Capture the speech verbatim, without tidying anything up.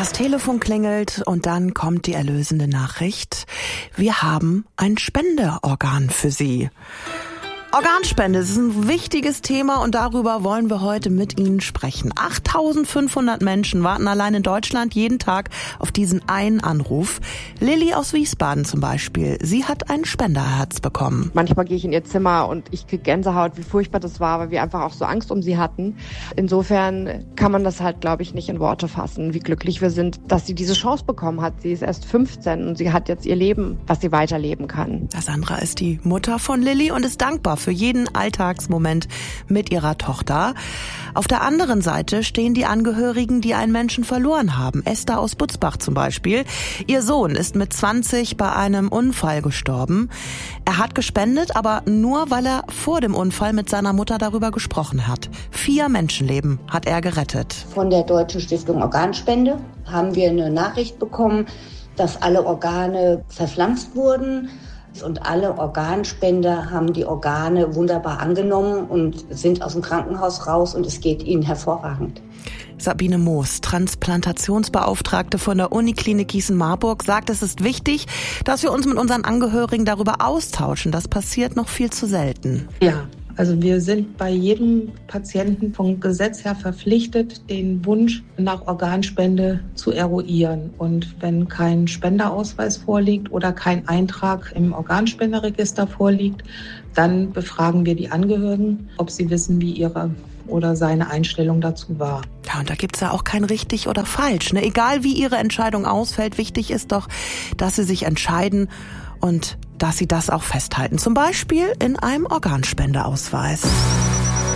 Das Telefon klingelt und dann kommt die erlösende Nachricht: Wir haben ein Spenderorgan für Sie. Organspende ist ein wichtiges Thema und darüber wollen wir heute mit Ihnen sprechen. achttausendfünfhundert Menschen warten allein in Deutschland jeden Tag auf diesen einen Anruf. Lilly aus Wiesbaden zum Beispiel, sie hat ein Spenderherz bekommen. Manchmal gehe ich in ihr Zimmer und ich kriege Gänsehaut, wie furchtbar das war, weil wir einfach auch so Angst um sie hatten. Insofern kann man das halt, glaube ich, nicht in Worte fassen, wie glücklich wir sind, dass sie diese Chance bekommen hat. Sie ist erst fünfzehn und sie hat jetzt ihr Leben, was sie weiterleben kann. Sandra ist die Mutter von Lilly und ist dankbar für jeden Alltagsmoment mit ihrer Tochter. Auf der anderen Seite stehen die Angehörigen, die einen Menschen verloren haben. Esther aus Butzbach zum Beispiel. Ihr Sohn ist mit zwanzig bei einem Unfall gestorben. Er hat gespendet, aber nur, weil er vor dem Unfall mit seiner Mutter darüber gesprochen hat. Vier Menschenleben hat er gerettet. Von der Deutschen Stiftung Organspende haben wir eine Nachricht bekommen, dass alle Organe verpflanzt wurden. Und alle Organspender haben die Organe wunderbar angenommen und sind aus dem Krankenhaus raus und es geht ihnen hervorragend. Sabine Moos, Transplantationsbeauftragte von der Uniklinik Gießen-Marburg, sagt, es ist wichtig, dass wir uns mit unseren Angehörigen darüber austauschen. Das passiert noch viel zu selten. Ja. Also wir sind bei jedem Patienten vom Gesetz her verpflichtet, den Wunsch nach Organspende zu eruieren. Und wenn kein Spenderausweis vorliegt oder kein Eintrag im Organspenderregister vorliegt, dann befragen wir die Angehörigen, ob sie wissen, wie ihre oder seine Einstellung dazu war. Ja, und da gibt's ja auch kein richtig oder falsch, ne? Egal wie ihre Entscheidung ausfällt, wichtig ist doch, dass sie sich entscheiden und dass sie das auch festhalten. Zum Beispiel in einem Organspendeausweis.